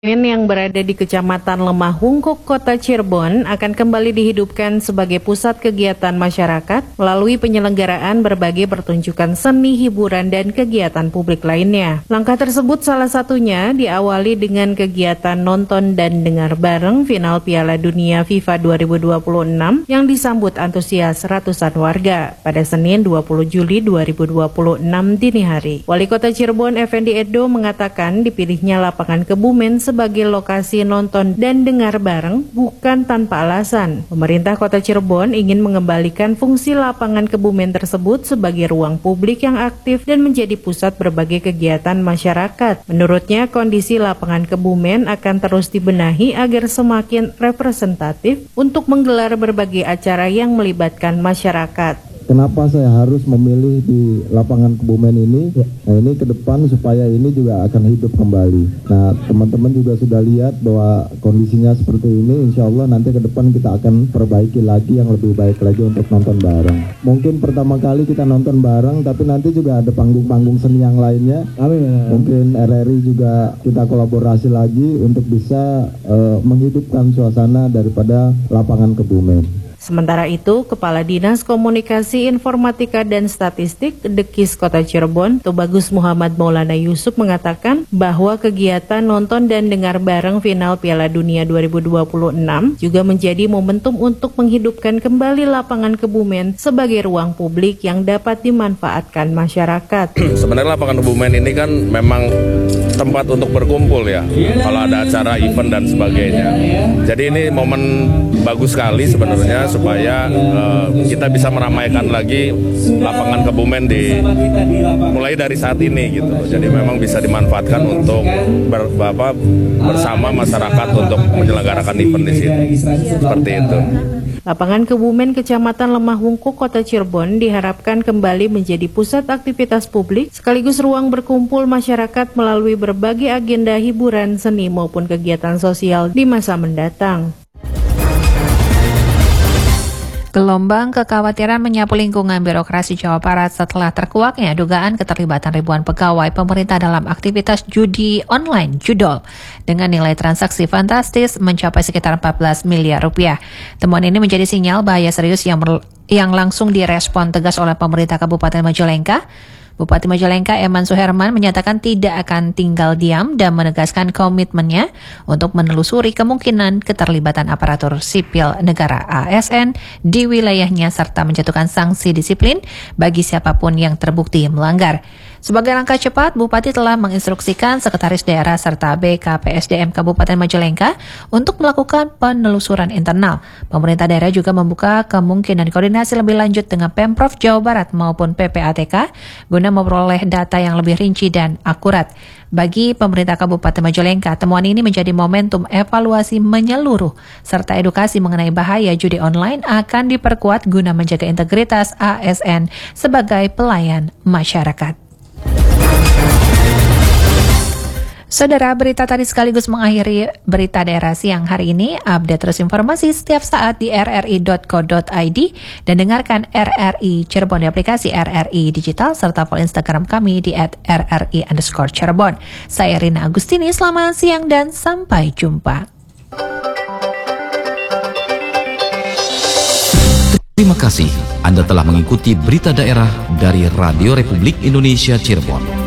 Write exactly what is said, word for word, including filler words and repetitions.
yang berada di Kecamatan Lemah Hungkuk, Kota Cirebon akan kembali dihidupkan sebagai pusat kegiatan masyarakat melalui penyelenggaraan berbagai pertunjukan seni, hiburan, dan kegiatan publik lainnya. Langkah tersebut salah satunya diawali dengan kegiatan nonton dan dengar bareng final Piala Dunia FIFA dua ribu dua puluh enam yang disambut antusias ratusan warga pada Senin dua puluh Juli dua ribu dua puluh enam dini hari. Wali Kota Cirebon Effendi Edo mengatakan dipilihnya lapangan Kebumen sebagai lokasi nonton dan dengar bareng bukan tanpa alasan. Pemerintah Kota Cirebon ingin mengembalikan fungsi lapangan Kebumen tersebut sebagai ruang publik yang aktif dan menjadi pusat berbagai kegiatan masyarakat. Menurutnya, kondisi lapangan Kebumen akan terus dibenahi agar semakin representatif untuk menggelar berbagai acara yang melibatkan masyarakat. Kenapa saya harus memilih di lapangan Kebumen ini? Nah, ini ke depan supaya ini juga akan hidup kembali. Nah, teman-teman juga sudah lihat bahwa kondisinya seperti ini. Insya Allah nanti ke depan kita akan perbaiki lagi yang lebih baik lagi untuk nonton bareng. Mungkin pertama kali kita nonton bareng, tapi nanti juga ada panggung-panggung seni yang lainnya. Amin. Mungkin R R I juga kita kolaborasi lagi untuk bisa uh, menghidupkan suasana daripada lapangan Kebumen. Sementara itu, Kepala Dinas Komunikasi Informatika dan Statistik Dekis Kota Cirebon, Tubagus Muhammad Maulana Yusuf mengatakan bahwa kegiatan nonton dan dengar bareng final Piala Dunia dua ribu dua puluh enam juga menjadi momentum untuk menghidupkan kembali lapangan Kebumen sebagai ruang publik yang dapat dimanfaatkan masyarakat. Sebenarnya lapangan Kebumen ini kan memang tempat untuk berkumpul ya, kalau ada acara event dan sebagainya. Jadi ini momen bagus sekali sebenarnya supaya uh, kita bisa meramaikan lagi lapangan Kebumen di mulai dari saat ini gitu. Jadi memang bisa dimanfaatkan untuk ber, apa, bersama masyarakat untuk menyelenggarakan event di sini. Seperti itu. Lapangan Kebumen Kecamatan Lemah Hungkuk, Kota Cirebon diharapkan kembali menjadi pusat aktivitas publik sekaligus ruang berkumpul masyarakat melalui berbagai agenda hiburan, seni maupun kegiatan sosial di masa mendatang. Gelombang kekhawatiran menyapu lingkungan birokrasi Jawa Barat setelah terkuaknya dugaan keterlibatan ribuan pegawai pemerintah dalam aktivitas judi online Judol dengan nilai transaksi fantastis mencapai sekitar empat belas miliar rupiah. Temuan ini menjadi sinyal bahaya serius yang, yang langsung direspon tegas oleh pemerintah Kabupaten Majalengka. Bupati Majalengka Eman Suherman menyatakan tidak akan tinggal diam dan menegaskan komitmennya untuk menelusuri kemungkinan keterlibatan aparatur sipil negara A S N di wilayahnya serta menjatuhkan sanksi disiplin bagi siapapun yang terbukti melanggar. Sebagai langkah cepat, Bupati telah menginstruksikan Sekretaris Daerah serta B K P S D M Kabupaten Majalengka untuk melakukan penelusuran internal. Pemerintah daerah juga membuka kemungkinan koordinasi lebih lanjut dengan Pemprov Jawa Barat maupun P P A T K guna memperoleh data yang lebih rinci dan akurat. Bagi pemerintah Kabupaten Majalengka, temuan ini menjadi momentum evaluasi menyeluruh serta edukasi mengenai bahaya judi online akan diperkuat guna menjaga integritas A S N sebagai pelayan masyarakat. Saudara, berita tadi sekaligus mengakhiri berita daerah siang hari ini. Update terus informasi setiap saat di r r i dot co dot i d dan dengarkan R R I Cirebon di aplikasi R R I Digital serta follow Instagram kami di at r r i underscore Cirebon. Saya Rina Agustini, selamat siang dan sampai jumpa. Terima kasih Anda telah mengikuti berita daerah dari Radio Republik Indonesia Cirebon.